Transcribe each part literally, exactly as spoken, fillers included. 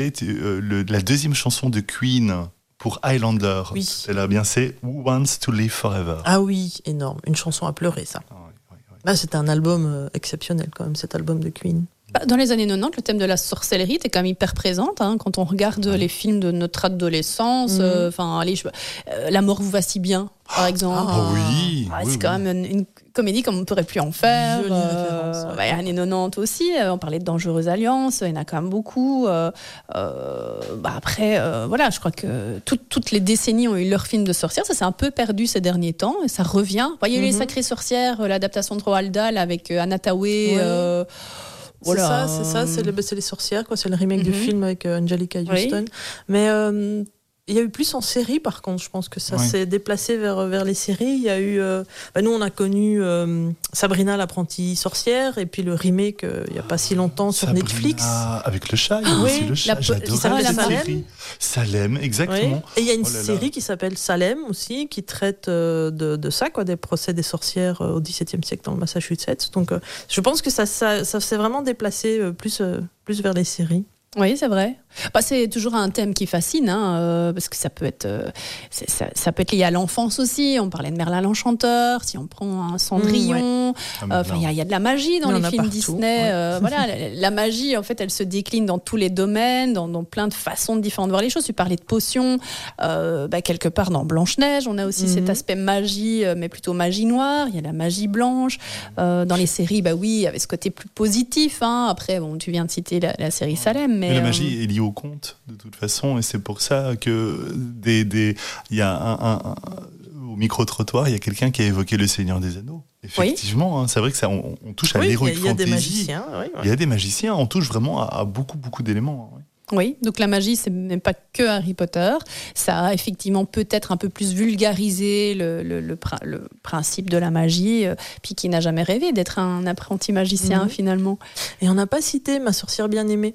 Euh, le, la deuxième chanson de Queen pour Highlander, oui. c'est là bien, c'est Who Wants to Live Forever. Ah oui, énorme, une chanson à pleurer, ça. Ah, oui, oui, oui. Là, c'était un album euh, exceptionnel quand même, cet album de Queen. Dans les années quatre-vingt-dix, le thème de la sorcellerie était quand même hyper présent. Hein, quand on regarde ouais. les films de notre adolescence, enfin, mmh. euh, allez, je, euh, La mort vous va si bien, par exemple. Ah oui, ah, oui c'est oui. quand même une, une comédie comme on ne pourrait plus en faire. Jolie référence. Euh, ouais, années quatre-vingt-dix aussi. Euh, on parlait de Dangereuse Alliance. Il y en a quand même beaucoup. Euh, euh, bah après, euh, voilà, je crois que tout, toutes les décennies ont eu leur film de sorcières. Ça s'est un peu perdu ces derniers temps et ça revient. Vous voyez, mmh. les Sacrées Sorcières, l'adaptation de Roald Dahl avec Anna Thaoué. Ouais. Euh, Voilà. C'est ça, c'est ça, c'est, le, c'est les sorcières, quoi. C'est le remake mm-hmm. du film avec euh, Angelica Houston. Oui. Mais euh, il y a eu plus en série, par contre. Je pense que ça oui. s'est déplacé vers, vers les séries. Il y a eu, euh, bah, nous, on a connu euh, Sabrina l'apprentie sorcière, et puis le remake euh, il n'y a pas si longtemps sur Sabrina, Netflix. Avec le chat, il y a aussi le chat. J'adorais cette série. Salem, exactement. Oui. Et il y a une oh là série là. qui s'appelle Salem aussi, qui traite euh, de, de ça, quoi, des procès des sorcières euh, au dix-septième siècle dans le Massachusetts. Donc, euh, je pense que ça, ça, ça s'est vraiment déplacé euh, plus, euh, plus vers les séries. Oui, c'est vrai. Bah, c'est toujours un thème qui fascine, hein, euh, parce que ça peut être, euh, c'est, ça, ça peut être lié à l'enfance aussi. On parlait de Merlin l'Enchanteur. Si on prend un Cendrillon, il mmh, ouais. euh, y, y a de la magie dans les films Disney. Ouais. Euh, voilà, la, la magie, en fait, elle se décline dans tous les domaines, dans, dans plein de façons différentes de voir les choses. Tu parlais de potions, euh, bah, quelque part dans Blanche-Neige, on a aussi mmh. cet aspect magie, mais plutôt magie noire. Il y a la magie blanche. Euh, dans les séries, bah oui, il y avait ce côté plus positif. Hein. Après, bon, tu viens de citer la, la série Salem. Mais, mais la magie euh... est liée au conte, de toute façon, et c'est pour ça que des, des, il y a un, un, un, au micro-trottoir, il y a quelqu'un qui a évoqué le Seigneur des Anneaux. Effectivement, oui. hein, c'est vrai que ça, on, on touche à oui, l'héroïque fantasy. Il y a des magiciens. Oui, oui. Il y a des magiciens, on touche vraiment à, à beaucoup, beaucoup d'éléments. Oui. Oui, donc la magie, ce n'est pas que Harry Potter. Ça a effectivement peut-être un peu plus vulgarisé le, le, le, le principe de la magie, euh, puis qui n'a jamais rêvé d'être un apprenti magicien, mmh. finalement. Et on n'a pas cité Ma sorcière bien-aimée.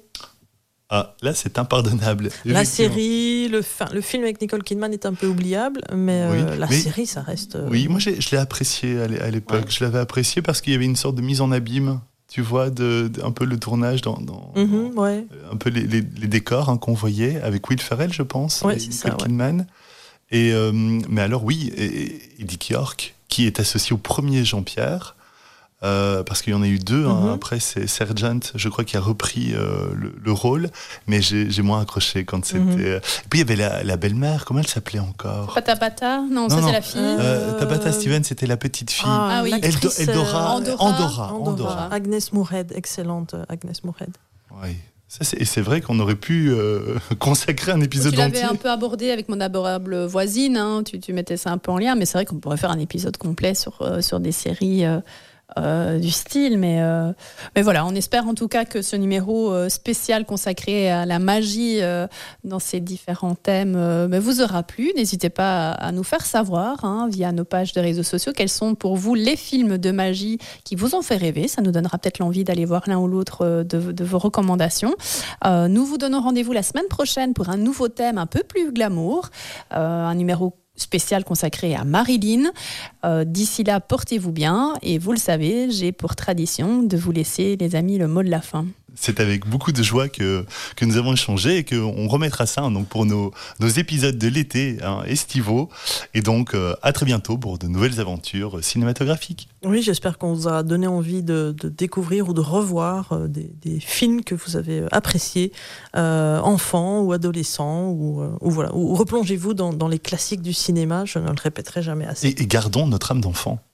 Ah, là, c'est impardonnable. La série, le, fin, le film avec Nicole Kidman est un peu oubliable, mais, oui, euh, la mais série, ça reste... Euh... Oui, moi, j'ai, je l'ai apprécié à l'époque. Ouais. Je l'avais apprécié parce qu'il y avait une sorte de mise en abîme, tu vois, de, de, un peu le tournage, dans, dans, mm-hmm, dans ouais. un peu les, les, les décors hein, qu'on voyait, avec Will Ferrell, je pense, ouais, et c'est Nicole ça, Kidman. Ouais. Et, euh, mais alors, oui, et, et Dick York, qui est associé au premier Jean-Pierre, Euh, parce qu'il y en a eu deux, hein. mm-hmm. Après c'est Sergeant, je crois, qui a repris euh, le, le rôle, mais j'ai, j'ai moins accroché quand c'était... Mm-hmm. Et puis il y avait la, la belle-mère, comment elle s'appelait encore ? Tabata, non, non, ça non. c'est la fille. Euh, Tabata Stevens, c'était la petite fille. Ah, ah oui, Eldo- Eldora, Andorra. Andorra. Andorra. Andorra. Agnès Moorehead, excellente Agnès Moorehead. Oui. Ça, c'est, et c'est vrai qu'on aurait pu euh, consacrer un épisode tu entier. Tu l'avais un peu abordé avec mon adorable voisine, hein, tu, tu mettais ça un peu en lien, mais c'est vrai qu'on pourrait faire un épisode complet sur, euh, sur des séries... Euh, Euh, du style, mais, euh, mais voilà, on espère en tout cas que ce numéro euh, spécial consacré à la magie euh, dans ces différents thèmes euh, bah, vous aura plu. N'hésitez pas à, à nous faire savoir hein, via nos pages de réseaux sociaux quels sont pour vous les films de magie qui vous ont fait rêver. Ça nous donnera peut-être l'envie d'aller voir l'un ou l'autre de, de vos recommandations. Euh, nous vous donnons rendez-vous la semaine prochaine pour un nouveau thème un peu plus glamour, euh, un numéro spécial consacré à Marilyn. Euh, d'ici là, portez-vous bien et vous le savez, j'ai pour tradition de vous laisser, les amis, le mot de la fin. C'est avec beaucoup de joie que, que nous avons échangé et qu'on remettra ça hein, donc pour nos, nos épisodes de l'été hein, estivaux. Et donc, euh, à très bientôt pour de nouvelles aventures cinématographiques. Oui, j'espère qu'on vous a donné envie de, de découvrir ou de revoir euh, des, des films que vous avez appréciés, euh, enfants ou adolescents, ou, euh, ou, voilà, ou replongez-vous dans, dans les classiques du cinéma, je ne le répéterai jamais assez. Et, et gardons notre âme d'enfant.